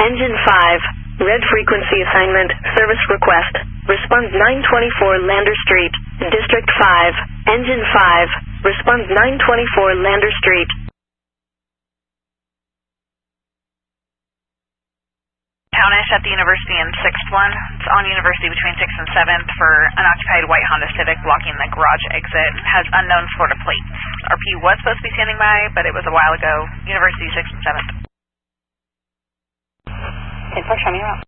Engine 5, red frequency assignment, service request. Response 924 Lander Street, District 5. Engine 5, response 924 Lander Street. Townish at the University in 6th one. It's on University between 6th and 7th for unoccupied white Honda Civic blocking the garage exit. Has unknown Florida plates. RP was supposed to be standing by, but it was a while ago. University 6th and 7th. Okay, show me around.